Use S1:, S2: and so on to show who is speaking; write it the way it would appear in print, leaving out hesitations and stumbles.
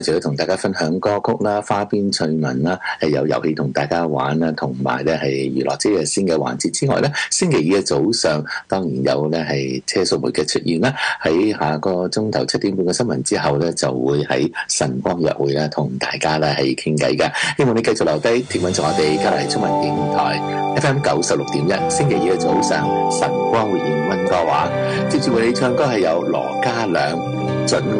S1: 就要同大家分享歌曲啦、花邊趣聞啦，係有遊戲同大家玩啦，同埋咧係娛樂之夜先嘅環節之外咧，星期二嘅早上當然有咧係車淑梅嘅出現啦。喺下個鐘頭7點半嘅新聞之後咧，就會喺晨光約會啦，同大家咧係傾偈㗎。希望你繼續留低貼文，做我哋加嚟中文電台 FM 96.1，星期二嘅早上晨光會演溫哥華，接住為你唱歌係有羅嘉良準